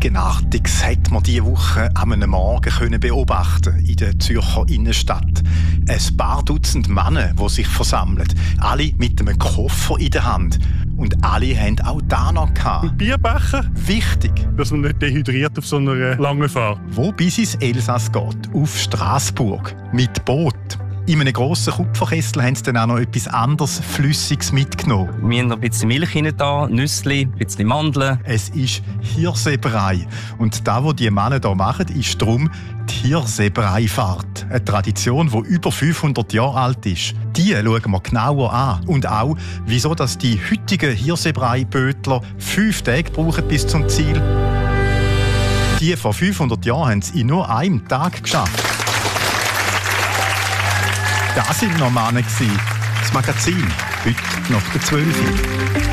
Eigenartiges hat man diese Woche an einem Morgen beobachten in der Zürcher Innenstadt. Ein paar Dutzend Männer, die sich versammeln, alle mit einem Koffer in der Hand. Und alle haben auch da noch Ein Bierbecher? Wichtig. Dass man nicht dehydriert auf so einer langen Fahrt. Wo bis ins Elsass geht, auf Straßburg, mit Boot. In einem grossen Kupferkessel haben sie dann auch noch etwas anderes Flüssiges mitgenommen. Wir haben noch ein bisschen Milch rein da, Nüssli, ein bisschen Mandeln. Es ist Hirsebrei. Und das, was die Männer hier machen, ist darum die Hirsebreifahrt. Eine Tradition, die über 500 Jahre alt ist. Die schauen wir genauer an. Und auch, wieso dass die heutigen Hirsebrei-Bötler 5 Tage brauchen bis zum Ziel. Die vor 500 Jahren haben es in nur einem Tag geschafft. Das waren noch Männer. Das Magazin, heute nach der 12 Uhr.